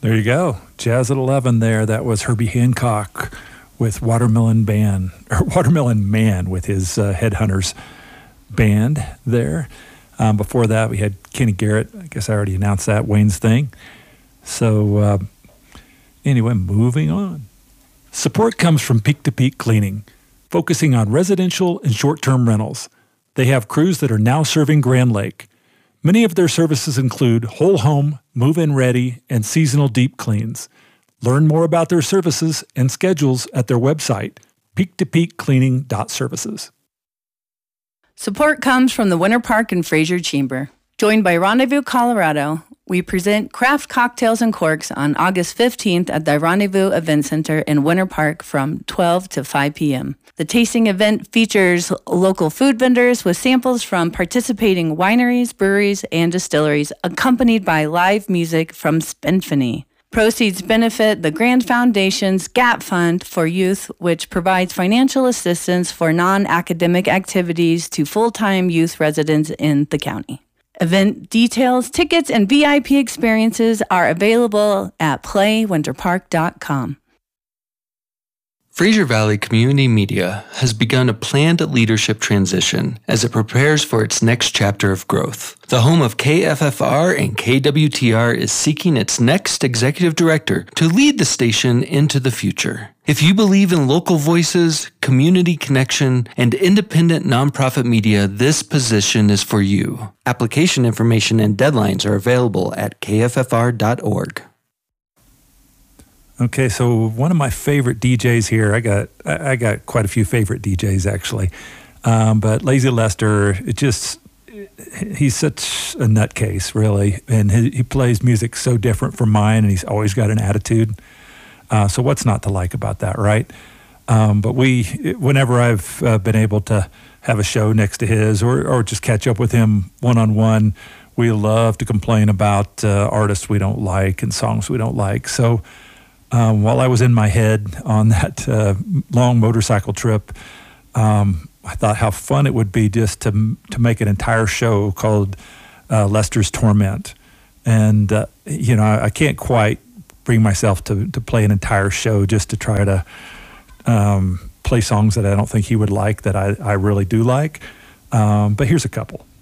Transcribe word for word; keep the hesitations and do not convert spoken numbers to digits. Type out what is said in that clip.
There you go. Jazz at eleven there. That was Herbie Hancock with Watermelon Band, or Watermelon Man with his uh, Headhunters band there. Um, before that, we had Kenny Garrett. I guess I already announced that, Wayne's Thing. So uh, anyway, moving on. Support comes from Peak to Peak Cleaning, focusing on residential and short-term rentals. They have crews that are now serving Grand Lake. Many of their services include whole home, move-in ready, and seasonal deep cleans. Learn more about their services and schedules at their website, peak to peak cleaning dot services. Support comes from the Winter Park and Fraser Chamber. Joined by Rendezvous Colorado, we present Craft Cocktails and Corks on August fifteenth at the Rendezvous Event Center in Winter Park from twelve to five p.m. The tasting event features local food vendors with samples from participating wineries, breweries, and distilleries, accompanied by live music from Spinfony. Proceeds benefit the Grand Foundation's GAP Fund for Youth, which provides financial assistance for non-academic activities to full-time youth residents in the county. Event details, tickets, and V I P experiences are available at play winter park dot com. Fraser Valley Community Media has begun a planned leadership transition as it prepares for its next chapter of growth. The home of K F F R and K W T R is seeking its next executive director to lead the station into the future. If you believe in local voices, community connection, and independent nonprofit media, this position is for you. Application information and deadlines are available at k f f r dot org. Okay, so one of my favorite D Js here, I got I got quite a few favorite D Js actually, um, but Lazy Lester, it just, he's such a nutcase really, and he, he plays music so different from mine, and he's always got an attitude. Uh, so what's not to like about that, right? Um, but we, whenever I've uh, been able to have a show next to his, or or just catch up with him one-on-one, we love to complain about uh, artists we don't like and songs we don't like. So Um, while I was in my head on that uh, long motorcycle trip, um, I thought how fun it would be just to to make an entire show called uh, Lester's Torment. And, uh, you know, I, I can't quite bring myself to, to play an entire show just to try to um, play songs that I don't think he would like that I, I really do like. Um, but here's a couple.